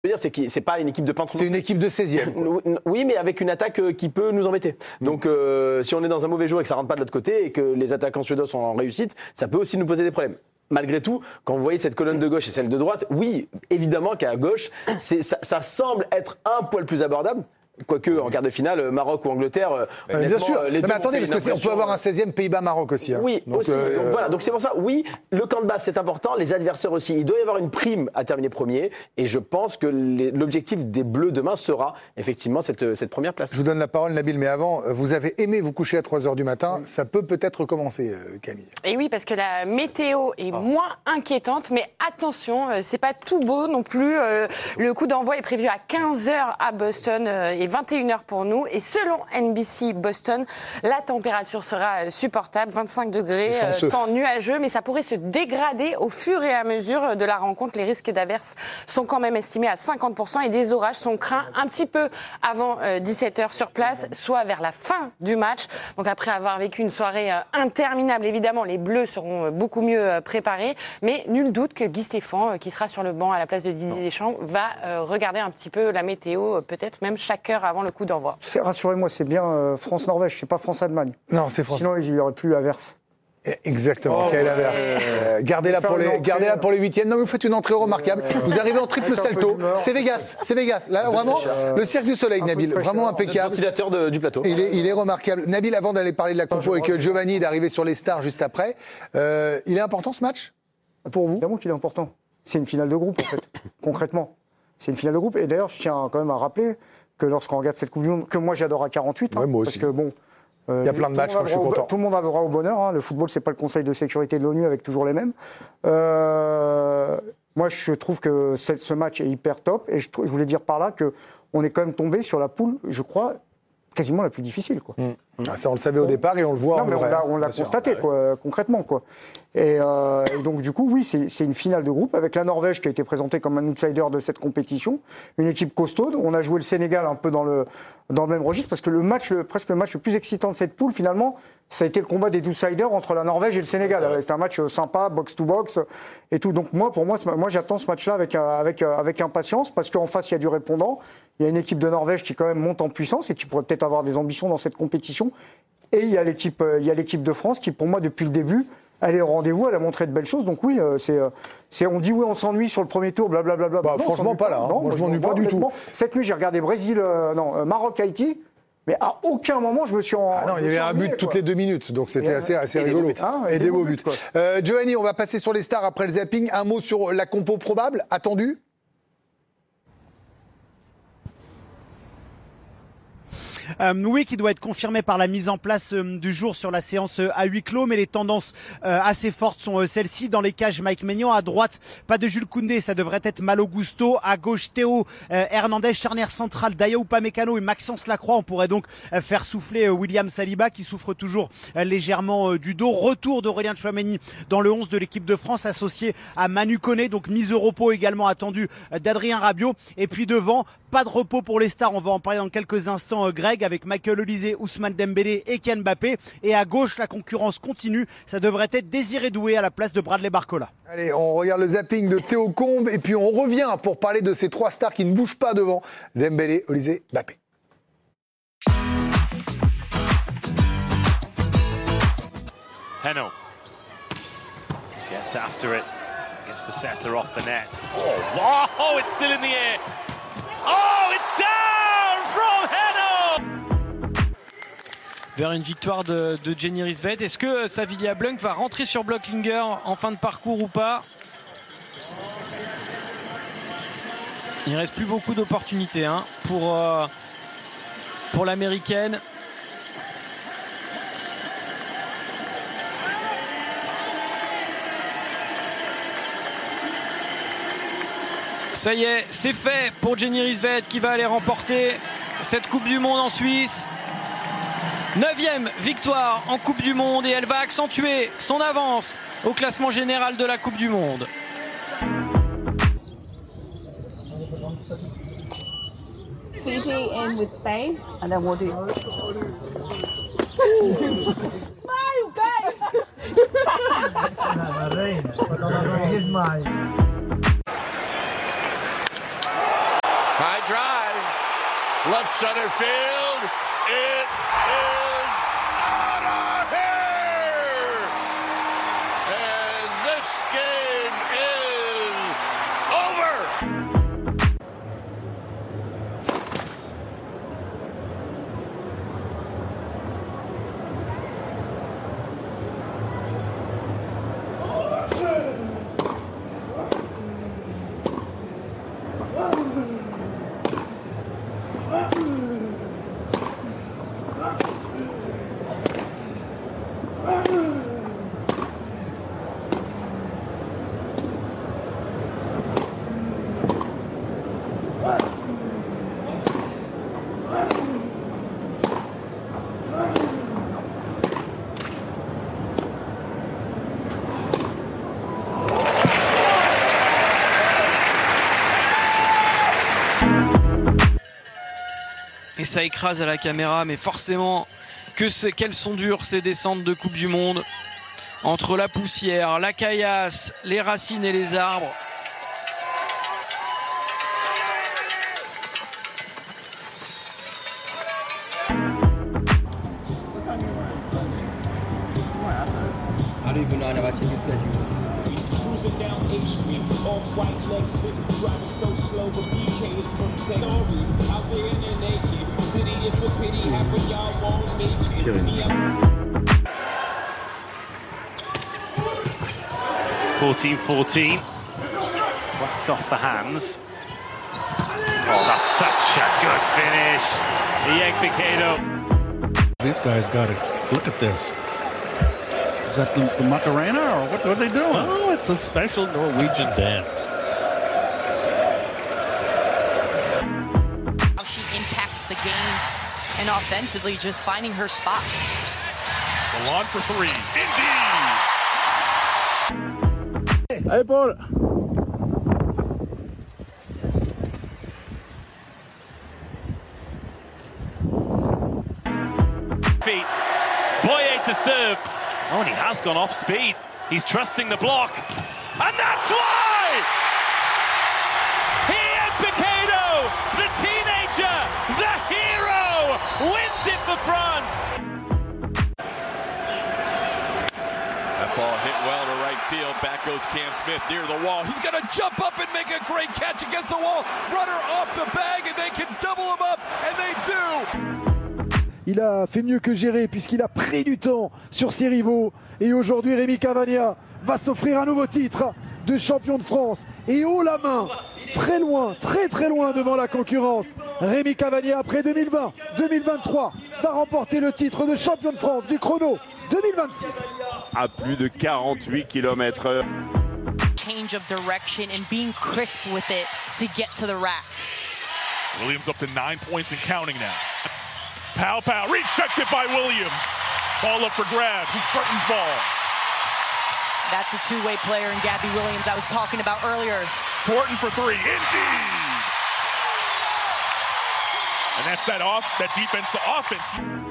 veux dire, c'est que c'est pas une équipe de peintre. C'est une équipe de 16e. Oui, mais avec une attaque qui peut nous embêter. Donc, si on est dans un mauvais jour et que ça rentre pas de l'autre côté et que les attaquants suédois sont en réussite, ça peut aussi nous poser des problèmes. Malgré tout, quand vous voyez cette colonne de gauche et celle de droite, oui, évidemment qu'à gauche, ça semble être un poil plus abordable. Quoique, en quart de finale, Maroc ou Angleterre. Bien sûr. Mais attendez, parce qu'on peut avoir un 16e Pays-Bas-Maroc aussi. Hein. Oui, donc, aussi. Donc, voilà. Donc c'est pour ça, oui, le camp de base, c'est important. Les adversaires aussi. Il doit y avoir une prime à terminer premier. Et je pense que l'objectif des Bleus demain sera effectivement cette première place. Je vous donne la parole, Nabil. Mais avant, vous avez aimé vous coucher à 3h du matin. Oui. Ça peut peut-être recommencer, Camille. Et oui, parce que la météo est moins inquiétante. Mais attention, c'est pas tout beau non plus. Le coup d'envoi est prévu à 15h à Boston et 21h pour nous. Et selon NBC Boston, la température sera supportable, 25 degrés, temps nuageux, mais ça pourrait se dégrader au fur et à mesure de la rencontre. Les risques d'averses sont quand même estimés à 50% et des orages sont craints un petit peu avant 17h sur place, soit vers la fin du match. Donc après avoir vécu une soirée interminable, évidemment, les Bleus seront beaucoup mieux préparés, mais nul doute que Guy Stéphane, qui sera sur le banc à la place de Didier Deschamps, va regarder un petit peu la météo, peut-être même chaque heure avant le coup d'envoi. Rassurez-moi, c'est bien France-Norvège, c'est pas France-Allemagne. Non, c'est France. Sinon, il n'y aurait plus averse. Exactement, quelle averse. Gardez-la pour les huitièmes. Non, mais vous faites une entrée remarquable. Vous arrivez en triple salto. C'est Vegas. Là, vraiment, le Cirque du Soleil, Nabil. Vraiment impeccable. Le ventilateur du plateau. Il est remarquable. Nabil, avant d'aller parler de la compo avec Giovanni, d'arriver sur les stars juste après, il est important ce match pour vous? Évidemment qu'il est important. C'est une finale de groupe, en fait, concrètement. C'est une finale de groupe. Et d'ailleurs, je tiens quand même à rappeler que lorsqu'on regarde cette Coupe du Monde, que moi j'adore à 48, ouais, moi aussi. parce que bon, il y a plein de matchs, moi je suis content. Tout le monde a droit au bonheur. Hein. Le football, c'est pas le Conseil de sécurité de l'ONU avec toujours les mêmes. Moi, je trouve que ce match est hyper top, et je voulais dire par là que on est quand même tombé sur la poule, je crois, quasiment la plus difficile, quoi. Ça, on le savait au départ et on le voit. Non, mais on l'a constaté, quoi, concrètement, quoi. Et donc, du coup, oui, c'est une finale de groupe avec la Norvège qui a été présentée comme un outsider de cette compétition. Une équipe costaude. On a joué le Sénégal un peu dans le même registre parce que presque le match le plus excitant de cette poule, finalement, ça a été le combat des outsiders entre la Norvège et le Sénégal. C'était un match sympa, box-to-box et tout. Donc, pour moi, j'attends ce match-là avec impatience parce qu'en face, il y a du répondant. Il y a une équipe de Norvège qui, quand même, monte en puissance et qui pourrait peut-être avoir des ambitions dans cette compétition. Et il y a l'équipe de France qui, pour moi, depuis le début, elle est au rendez-vous, elle a montré de belles choses. Donc oui, on dit oui, on s'ennuie sur le premier tour, blablabla. Bah, franchement, pas là. Hein. Moi, je m'ennuie pas du tout. Cette nuit, j'ai regardé Maroc-Haïti. Mais à aucun moment, je me suis non, il y avait un but toutes les 2 minutes, donc c'était assez rigolo. Et des beaux buts. Giovanni, on va passer sur les stars après le zapping. Un mot sur la compo probable, attendue? Oui, qui doit être confirmé par la mise en place du jour sur la séance à huis clos, mais les tendances assez fortes sont celles-ci. Dans les cages, Mike Maignan, à droite, pas de Jules Koundé, ça devrait être Malo Gusto, à gauche Théo Hernandez, charnière centrale Dayot Upamecano et Maxence Lacroix. On pourrait donc faire souffler William Saliba qui souffre toujours légèrement du dos. Retour d'Aurélien Tchouaméni dans le 11 de l'équipe de France associé à Manu Koné, donc mise au repos également attendue d'Adrien Rabiot. Et puis devant, pas de repos pour les stars, on va en parler dans quelques instants, Greg, avec Michael Olise, Ousmane Dembélé et Kylian Mbappé. Et à gauche, la concurrence continue. Ça devrait être Désiré Doué à la place de Bradley Barcola. Allez, on regarde le zapping de Théo Combe et puis on revient pour parler de ces 3 stars qui ne bougent pas devant. Dembélé, Olise, Mbappé. Heno gets after it, gets the setter off the net. Oh, wow, it's still in the air. Oh, it's down from Heno. Vers une victoire de Jenny Rissved. Est-ce que Savilia Blunk va rentrer sur Blocklinger en fin de parcours ou pas? Il ne reste plus beaucoup d'opportunités pour l'américaine. Ça y est, c'est fait pour Jenny Rissved qui va aller remporter cette Coupe du Monde en Suisse. 9e victoire en Coupe du Monde et elle va accentuer son avance au classement général de la Coupe du Monde. Fiji in with Spain, and then we'll do. Smile, guys! High drive. Left center field. It is out of here. And this game is over. Et ça écrase à la caméra, mais forcément, qu'elles sont dures ces descentes de Coupe du Monde. Entre la poussière, la caillasse, les racines et les arbres. I don't even know how to check his schedule. Cruising down A Street, all white Lexus, driving so slow, but BK is from stories out there in the naked city. It's a pity, half of y'all won't make it. 14-14. Whacked off the hands. Oh, that's such a good finish. Ieg Bicado. These guys got it. Look at this. Is that the Macarena, or what are they doing? Oh, it's a special Norwegian dance. How she impacts the game and offensively just finding her spots. Salon for three. Indeed. Hey, Paul. Feet. Boye to serve. Oh, and he has gone off speed. He's trusting the block. And that's why! Ieg Bicado, the teenager, the hero, wins it for France. That ball hit well to right field. Back goes Cam Smith near the wall. He's going to jump up and make a great catch against the wall. Runner off the bag, and they can double him up, and they do. Il a fait mieux que gérer puisqu'il a pris du temps sur ses rivaux. Et aujourd'hui, Rémi Cavagna va s'offrir un nouveau titre de champion de France. Et haut la main, très loin, très loin devant la concurrence. Rémi Cavagna, après 2020-2023, va remporter le titre de champion de France du chrono 2026. À plus de 48 km/h. Change of direction and being crisp with it to get to the rack. Williams up to 9 points and counting now. Pow, rejected by Williams. Ball up for grabs. It's Burton's ball. That's a two-way player in Gabby Williams I was talking about earlier. Thornton for three. Indeed. And that's that defense to offense.